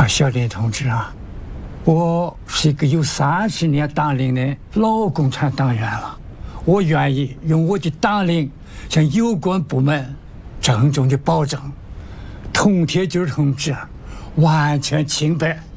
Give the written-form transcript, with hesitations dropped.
小林同志啊，我是一个有30年党龄的老共产党员了，我愿意用我的党龄向有关部门郑重的保证，童铁军同志完全清白。